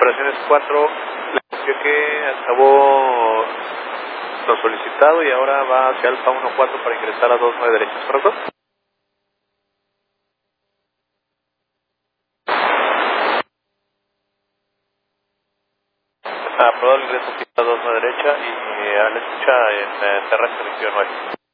Operaciones 4, le anunció que acabó lo solicitado y ahora va hacia Alfa 1-4 para ingresar a 2-9 derechos, ¿correcto? Aprobado el ingreso a 2-9 derecha y a la escucha en terrestre 29.